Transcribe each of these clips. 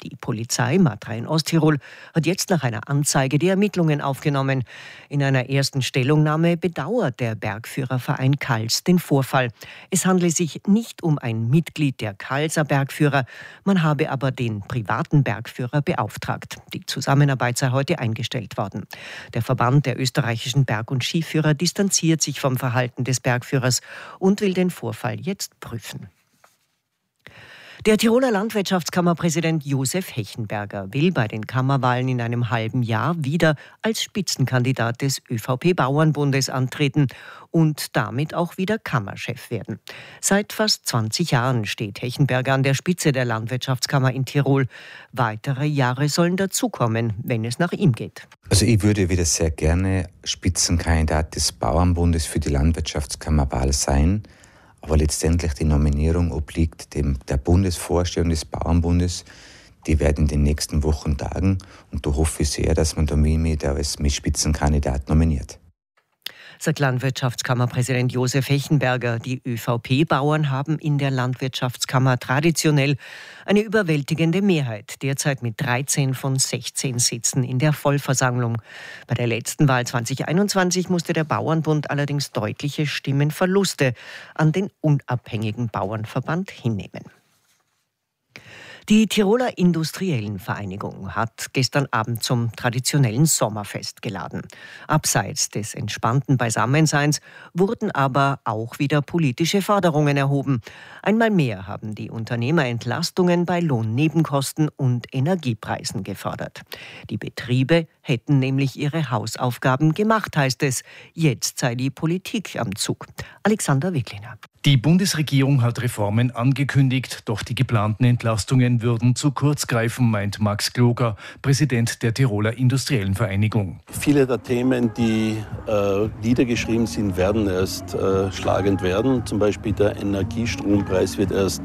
Die Polizei Matra in Osttirol hat jetzt nach einer Anzeige die Ermittlungen aufgenommen. In einer ersten Stellungnahme bedauert der Bergführerverein Kals den Vorfall. Es handle sich nicht um ein Mitglied der Kalser Bergführer, man habe aber den privaten Bergführer beauftragt. Die Zusammenarbeit sei heute eingestellt worden. Der Verband der österreichischen Berg- und Skiführer distanziert sich vom Verhalten des Bergführers und will den Vorfall jetzt prüfen. Der Tiroler Landwirtschaftskammerpräsident Josef Hechenberger will bei den Kammerwahlen in einem halben Jahr wieder als Spitzenkandidat des ÖVP-Bauernbundes antreten und damit auch wieder Kammerchef werden. Seit fast 20 Jahren steht Hechenberger an der Spitze der Landwirtschaftskammer in Tirol. Weitere Jahre sollen dazukommen, wenn es nach ihm geht. Also ich würde wieder sehr gerne Spitzenkandidat des Bauernbundes für die Landwirtschaftskammerwahl sein. Aber letztendlich die Nominierung obliegt der Bundesvorstellung des Bauernbundes. Die werden in den nächsten Wochen tagen. Und da hoffe ich sehr, dass man mich da als Spitzenkandidat nominiert. Sagt Landwirtschaftskammerpräsident Josef Hechenberger. Die ÖVP-Bauern haben in der Landwirtschaftskammer traditionell eine überwältigende Mehrheit, derzeit mit 13 von 16 Sitzen in der Vollversammlung. Bei der letzten Wahl 2021 musste der Bauernbund allerdings deutliche Stimmenverluste an den unabhängigen Bauernverband hinnehmen. Die Tiroler Industriellen Vereinigung hat gestern Abend zum traditionellen Sommerfest geladen. Abseits des entspannten Beisammenseins wurden aber auch wieder politische Forderungen erhoben. Einmal mehr haben die Unternehmer Entlastungen bei Lohnnebenkosten und Energiepreisen gefordert. Die Betriebe hätten nämlich ihre Hausaufgaben gemacht, heißt es. Jetzt sei die Politik am Zug. Alexander Wikliner. Die Bundesregierung hat Reformen angekündigt, doch die geplanten Entlastungen würden zu kurz greifen, meint Max Gloger, Präsident der Tiroler Industriellen Vereinigung. Viele der Themen, die niedergeschrieben sind, werden erst schlagend werden. Zum Beispiel der Energiestrompreis wird erst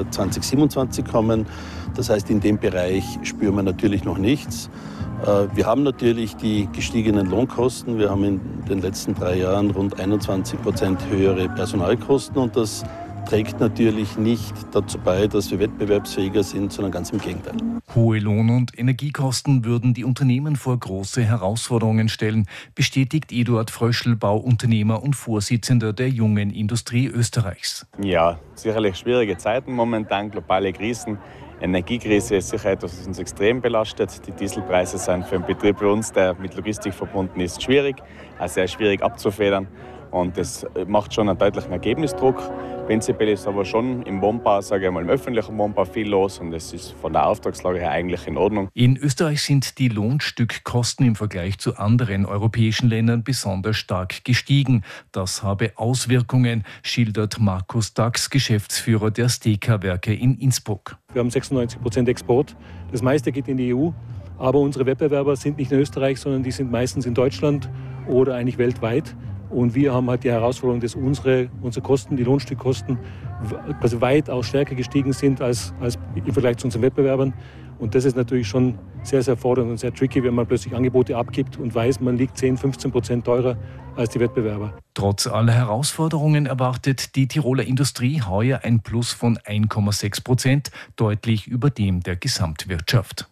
2027 kommen. Das heißt, in dem Bereich spüren wir natürlich noch nichts. Wir haben natürlich die gestiegenen Lohnkosten. Wir haben in den letzten 3 Jahren rund 21% höhere Personalkosten und das trägt natürlich nicht dazu bei, dass wir wettbewerbsfähiger sind, sondern ganz im Gegenteil. Hohe Lohn- und Energiekosten würden die Unternehmen vor große Herausforderungen stellen, bestätigt Eduard Fröschl, Bauunternehmer und Vorsitzender der Jungen Industrie Österreichs. Ja, sicherlich schwierige Zeiten momentan, globale Krisen. Energiekrise ist sicher etwas, was uns extrem belastet. Die Dieselpreise sind für einen Betrieb wie uns, der mit Logistik verbunden ist, schwierig, auch sehr schwierig abzufedern. Und das macht schon einen deutlichen Ergebnisdruck. Prinzipiell ist aber schon im Wohnbau, sage ich mal, im öffentlichen Wohnbau viel los und es ist von der Auftragslage her eigentlich in Ordnung. In Österreich sind die Lohnstückkosten im Vergleich zu anderen europäischen Ländern besonders stark gestiegen. Das habe Auswirkungen, schildert Markus Dax, Geschäftsführer der Steka-Werke in Innsbruck. Wir haben 96% Export. Das meiste geht in die EU. Aber unsere Wettbewerber sind nicht in Österreich, sondern die sind meistens in Deutschland oder eigentlich weltweit. Und wir haben halt die Herausforderung, dass unsere Kosten, die Lohnstückkosten, quasi weitaus stärker gestiegen sind als im Vergleich zu unseren Wettbewerbern. Und das ist natürlich schon sehr, sehr fordernd und sehr tricky, wenn man plötzlich Angebote abgibt und weiß, man liegt 10-15% teurer als die Wettbewerber. Trotz aller Herausforderungen erwartet die Tiroler Industrie heuer ein Plus von 1,6%, deutlich über dem der Gesamtwirtschaft.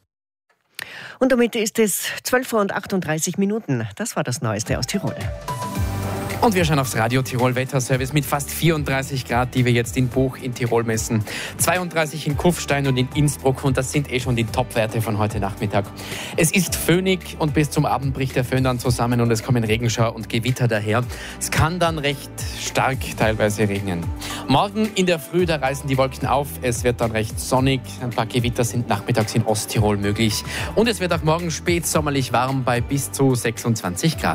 Und damit ist es 12:38 Uhr. Das war das Neueste aus Tirol. Und wir schauen aufs Radio Tirol Wetterservice mit fast 34 Grad, die wir jetzt in Buch in Tirol messen. 32 in Kufstein und in Innsbruck und das sind schon die Topwerte von heute Nachmittag. Es ist föhnig und bis zum Abend bricht der Föhn dann zusammen und es kommen Regenschauer und Gewitter daher. Es kann dann recht stark teilweise regnen. Morgen in der Früh, da reißen die Wolken auf. Es wird dann recht sonnig. Ein paar Gewitter sind nachmittags in Osttirol möglich. Und es wird auch morgen spätsommerlich warm bei bis zu 26 Grad.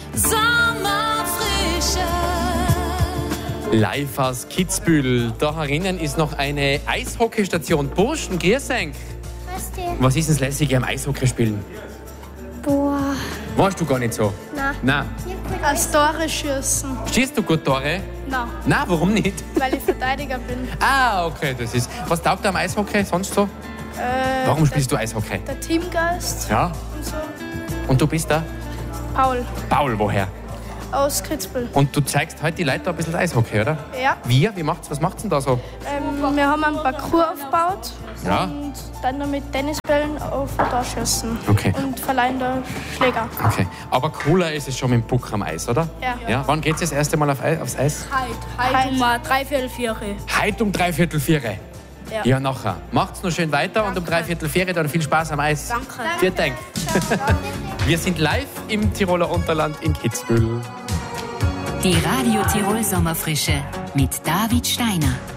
Live aus Kitzbühel. Da herinnen ist noch eine Eishockeystation. Burschen, grüß euch. Was ist das Lässige am Eishockey spielen? Boah. Weißt du gar nicht so? Nein. Als Tore schießen. Schießt du gut Tore? Nein. Nein, warum nicht? Weil ich Verteidiger bin. Ah, okay, das ist. Was taugt dir am Eishockey sonst so? Warum spielst du Eishockey? Der Teamgeist. Ja. Und so. Und du bist da? Paul. Paul, woher? Aus Kitzbühel. Und du zeigst heute die Leute ein bisschen Eishockey, oder? Ja. Was macht's denn da so? Wir haben einen Parcours aufgebaut. Ja. Und dann noch mit Tennisbällen auf den Tor schießen. Okay. Und verleihen da Schläger. Okay. Aber cooler ist es schon mit dem Puck am Eis, oder? Ja. Wann geht es das erste Mal aufs Eis? Heute um 3/4. Heute um 3/4. Ja, nachher. Macht's noch schön weiter und um 3/4 dann viel Spaß am Eis. Danke. Vielen Dank. Wir sind live im Tiroler Unterland in Kitzbühel. Die Radio Tirol Sommerfrische mit David Steiner.